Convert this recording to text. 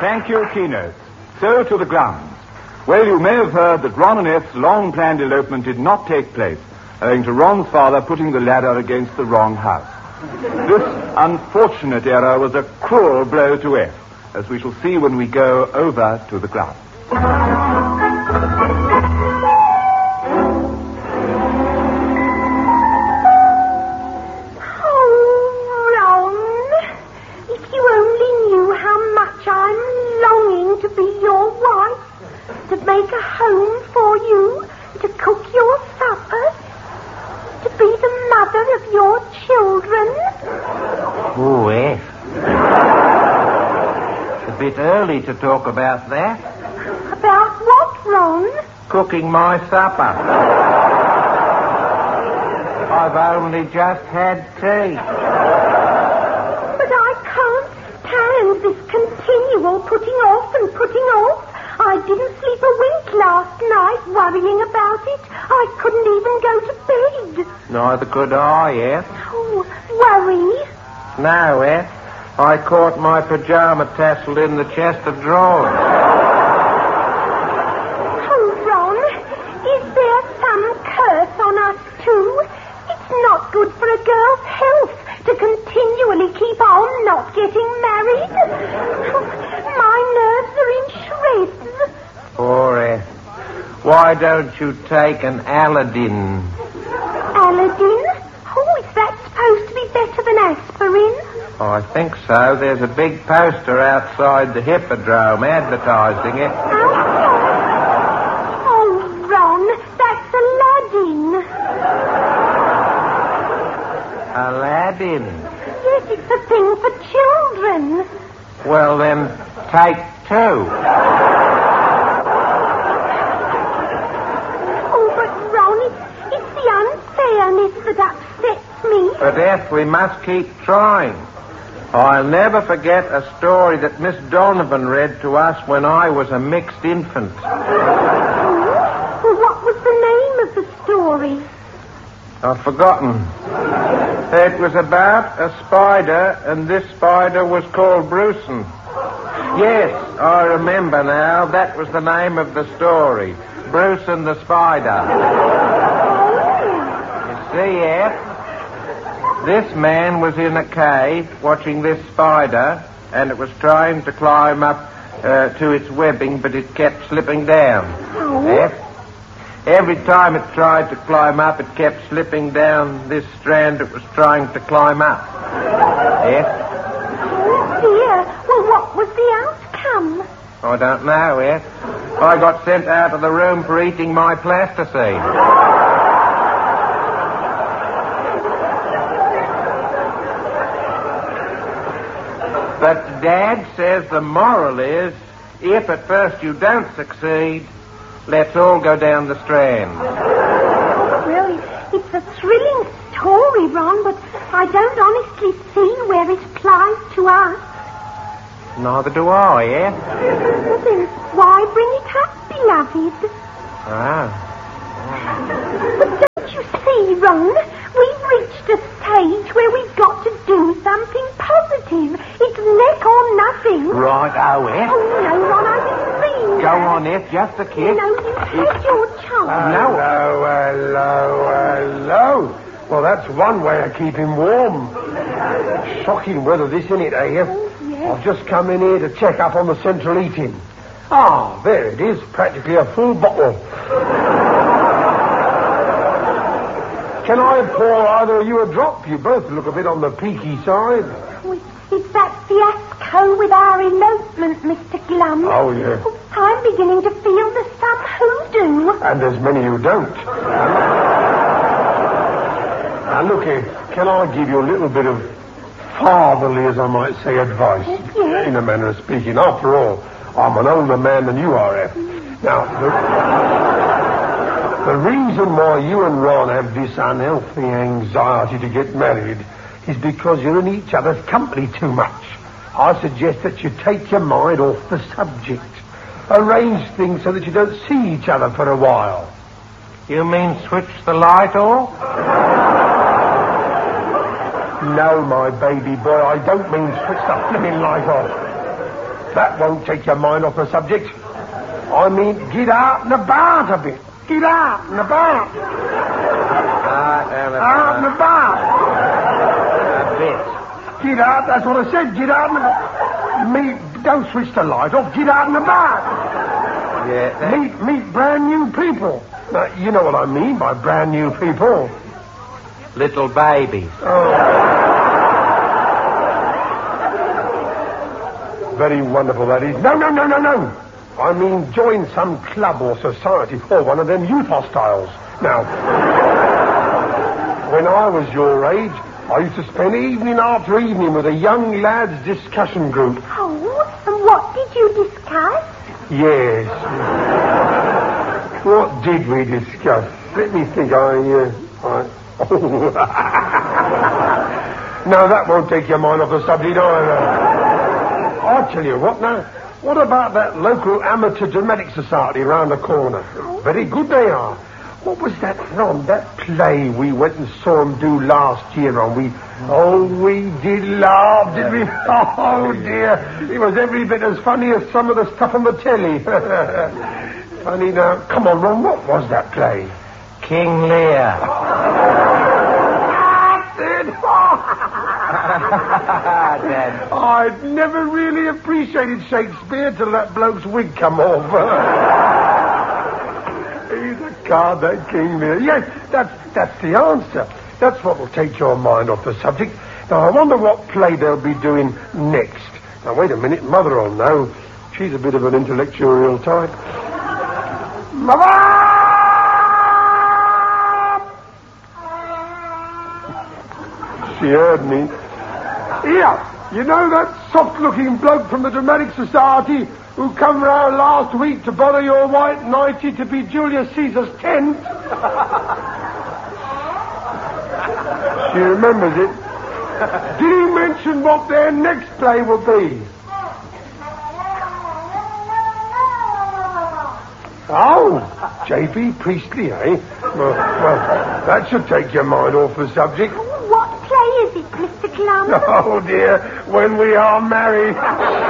Thank you, Keynote. So to the grounds. Well, you may have heard that Ron and F's long-planned elopement did not take place, owing to Ron's father putting the ladder against the wrong house. This unfortunate error was a cruel blow to F, as we shall see when we go over to the grounds. Make a home for you, to cook your suppers, to be the mother of your children. Oh, F. It's a bit early to talk about that. About what, Ron? Cooking my supper. I've only just had tea. But I can't stand this continual putting off and putting off. I didn't sleep a wink last night worrying about it. I couldn't even go to bed. Neither could I, F. Oh, worry? No, F. I caught my pajama tassel in the chest of drawers. Oh, Ron, is there some curse on us, too? It's not good for a girl's health to continually keep on not getting married. My nerves are in shreds. Poor F. Why don't you take an Aladdin? Aladdin? Oh, is that supposed to be better than aspirin? I think so. There's a big poster outside the Hippodrome advertising it. Oh, Ron, that's Aladdin. Aladdin? Yes, it's a thing for children. Well, then, take two. Oh, but Ron, it's the unfairness that upsets me. But, F, we must keep trying. I'll never forget a story that Miss Donovan read to us when I was a mixed infant. Well, what was the name of the story? I've forgotten. It was about a spider, and this spider was called Brucin. Yes, I remember now. That was the name of the story. Brucin the spider. You see, F? This man was in a cave watching this spider, and it was trying to climb up to its webbing, but it kept slipping down. F? Every time it tried to climb up, it kept slipping down this strand it was trying to climb up. F? Oh, dear. Well, what was the outcome? I don't know, F. I got sent out of the room for eating my plasticine. But Dad says the moral is, if at first you don't succeed, let's all go down the Strand. Well, it's a thrilling story, Ron, but I don't honestly see where it applies to us. Neither do I, eh? Well, then why bring it up, beloved? Ah. But don't you see, Ron? We've reached a stage where we've got to do something positive. It's neck or nothing. Right, oh, F. Oh, no, Ron, I didn't mean Go on, F, just a kiss. No, you had your chance. Hello. Well, that's one way of keeping warm. Shocking weather this, isn't it, eh? Yes. I've just come in here to check up on the central heating. Ah, there it is, practically a full bottle. Can I pour either of you a drop? You both look a bit on the peaky side. It's that fiasco with our elopement, Mr. Glum. Oh, yeah. I'm beginning to feel there's some who do. And there's many who don't. Now, look here. Can I give you a little bit of fatherly, as I might say, advice? Yes. In a manner of speaking. After all, I'm an older man than you are, F. Now, the reason why you and Ron have this unhealthy anxiety to get married is because you're in each other's company too much. I suggest that you take your mind off the subject. Arrange things so that you don't see each other for a while. You mean switch the light off? No, my baby boy, I don't mean switch the flipping light off. That won't take your mind off the subject. I mean, get out and about a bit. Get out and about. Out and about. A bit. Get out, that's what I said. Get out and about. Don't switch the light off. Get out and about. Yeah. Meet brand new people. Now, you know what I mean by brand new people. Little babies. Oh. Very wonderful, that is. No. I mean, join some club or society or one of them youth hostiles. Now, when I was your age, I used to spend evening after evening with a young lads' discussion group. Oh, and what did you discuss? Yes. What did we discuss? Let me think. No, that won't take your mind off the subject either. I'll tell you what now. What about that local amateur dramatic society round the corner? Very good they are. What was that from? That play we went and saw them do last year on. We did laugh, did we? Oh, dear. It was every bit as funny as some of the stuff on the telly. Funny now. Come on, Ron, what was that play? King Lear. Dad. I'd never really appreciated Shakespeare till that bloke's wig come off. He's a card, that King Lear. Yes, that's the answer. That's what will take your mind off the subject. Now, I wonder what play they'll be doing next. Now, wait a minute. Mother will know. She's a bit of an intellectual type. Mother! She heard me. Here, you know that soft-looking bloke from the Dramatic Society who come round last week to bother your white nightie to be Julius Caesar's tent? She remembers it. Did he mention what their next play will be? Oh, J.B. Priestley, eh? Well, that should take your mind off the subject. What play is it, Mr. Clum? Oh, dear, when we are married.